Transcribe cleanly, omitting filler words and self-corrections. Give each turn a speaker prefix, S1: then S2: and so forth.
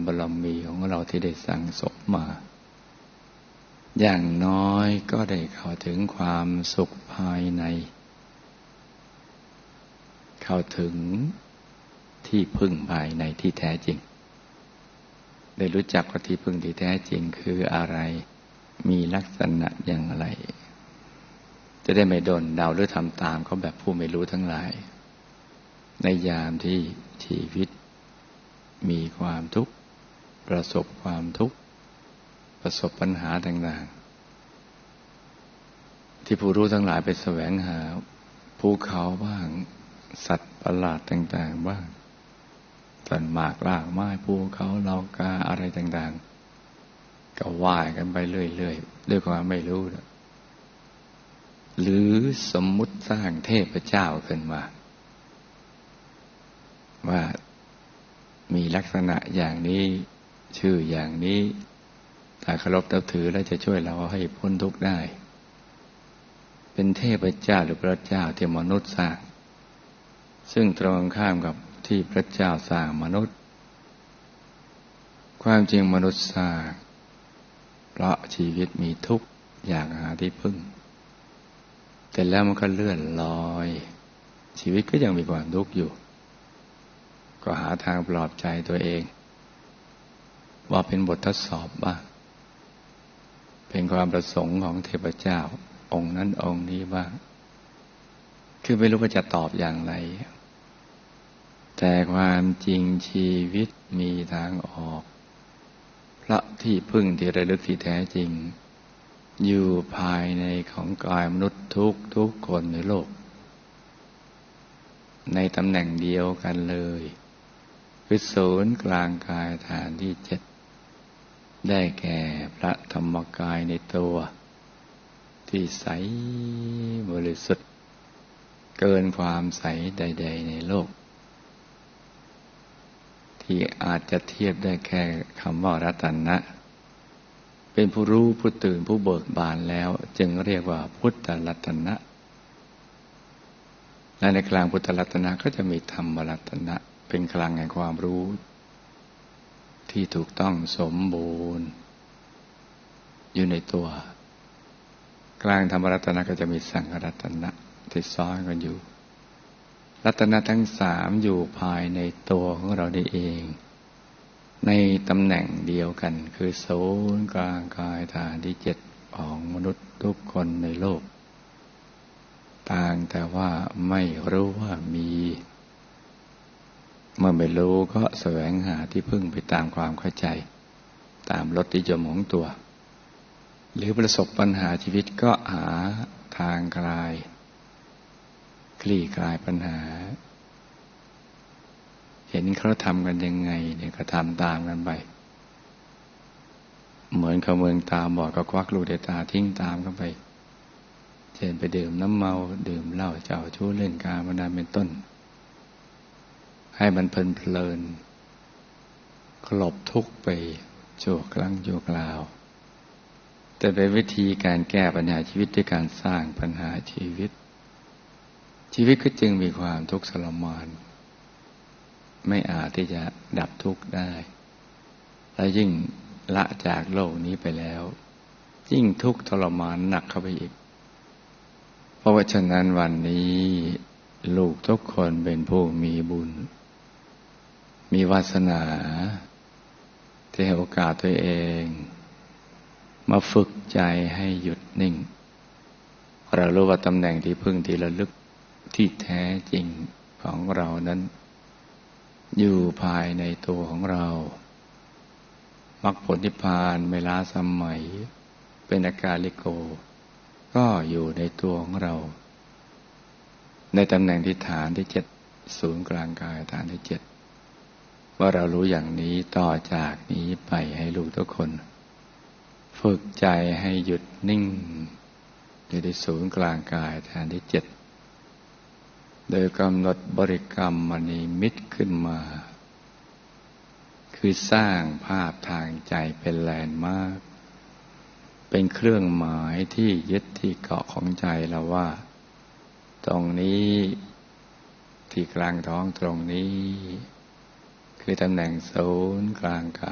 S1: บารมีของเราที่ได้สั่งสมมาอย่างน้อยก็ได้เข้าถึงความสุขภายในเข้าถึงที่พึ่งภายในที่แท้จริงได้รู้จักว่าที่พึ่งที่แท้จริงคืออะไรมีลักษณะอย่างไรจะได้ไม่โดนเดาหรือทำตามเขาแบบผู้ไม่รู้ทั้งหลายในยามที่ชีวิตมีความทุกข์ประสบความทุกข์ประสบปัญหาต่างๆที่ผู้รู้ทั้งหลายไปแสวงหาภูเขาบ้างสัตว์ประหลาดต่างๆบ้างต้นหมากรากไม้ภูเขาเหล่ากาอะไรต่างๆก็ว่ายกันไปเรื่อยๆด้วยความไม่รู้หรือสมมุติสร้างเทพเจ้าขึ้นมาว่ามีลักษณะอย่างนี้ชื่ออย่างนี้ถ้าเคารพนับถือแล้วจะช่วยเราให้พ้นทุกข์ได้เป็นเทพเจ้าหรือพระเจ้าที่มนุษย์สร้างซึ่งตรงข้ามกับที่พระเจ้าสร้างมนุษย์ความจริงมนุษย์สร้างเพราะชีวิตมีทุกข์อยากหาที่พึ่งแต่แล้วมันก็เลื่อนลอยชีวิตก็ยังมีความทุกข์อยู่ก็หาทางปลอบใจตัวเองว่าเป็นบททดสอบบ้างเป็นความประสงค์ของเทพเจ้าองค์นั้นองค์นี้บ้างคือไม่รู้ว่าจะตอบอย่างไรแต่ความจริงชีวิตมีทางออกเพราะที่พึ่งที่ระลึกที่แท้จริงอยู่ภายในของกายมนุษย์ทุกคนในโลกในตำแหน่งเดียวกันเลยคือศูนย์กลางกายฐานที่7ได้แก่พระธรรมกายในตัวที่ใสบริสุทธิ์เกินความใสใดๆในโลกที่อาจจะเทียบได้แค่คำว่ารัตนะเป็นผู้รู้ผู้ตื่นผู้เบิกบานแล้วจึงเรียกว่าพุทธรัตนะและในกลางพุทธรัตนะก็จะมีธรรมรัตนะเป็นกลางแห่งความรู้ที่ถูกต้องสมบูรณ์อยู่ในตัวกลางธรรมรัตนะก็จะมีสังฆรัตนะที่ซ้อนกันอยู่รัตนะทั้ง3อยู่ภายในตัวของเราได้เองในตำแหน่งเดียวกันคือศูนย์กลางกายฐานที่7ของมนุษย์ทุกคนในโลกต่างแต่ว่าไม่รู้ว่ามีเมื่อไม่รู้ก็แสวงหาที่พึ่งไปตามความเข้าใจตามรสนิยมของตัวหรือประสบปัญหาชีวิตก็หาทางคลี่คลายปัญหาเห็นเขาทำกันยังไงเนี่ยก็ทำตามกันไปเหมือนเขาเมืองตาบอดก็ควักลูกในตาทิ้งตามกันไปเช่นไปดื่มน้ำเมาดื่มเหล้าเจ้าชู้เล่นกามนันเป็นต้นให้มันเพลินกลบทุกข์ไปชั่วครั้งชั่วคราวแต่เป็นวิธีการแก้ปัญหาชีวิตด้วยการสร้างปัญหาชีวิตก็จึงมีความทุกข์ทรมานไม่อาจที่จะดับทุกข์ได้และยิ่งละจากโลกนี้ไปแล้วยิ่งทุกข์ทรมานหนักเข้าไปอีกเพราะว่าฉะนั้นวันนี้ลูกทุกคนเป็นผู้มีบุญมีวาสนาที่ให้โอกาสตัวเองมาฝึกใจให้หยุดนิ่งเรารู้ว่าตำแหน่งที่พึ่งที่ระลึกที่แท้จริงของเรานั้นอยู่ภายในตัวของเรามรรคผลนิพพานไม่ล้าสมัยเป็นอากาลิโกก็อยู่ในตัวของเราในตำแหน่งที่ฐานที่7ศูนย์กลางกายฐานที่7ว่าเรารู้อย่างนี้ต่อจากนี้ไปให้ลูกทุกคนฝึกใจให้หยุดนิ่งอยู่ในศูนย์กลางกายฐานที่7โดยกำหนดบริกรรมมณีมิตขึ้นมาคือสร้างภาพทางใจเป็นแลนด์มาร์คเป็นเครื่องหมายที่ยึดที่เกาะของใจเราว่าตรงนี้ที่กลางท้องตรงนี้คือตำแหน่งศูนย์กลางก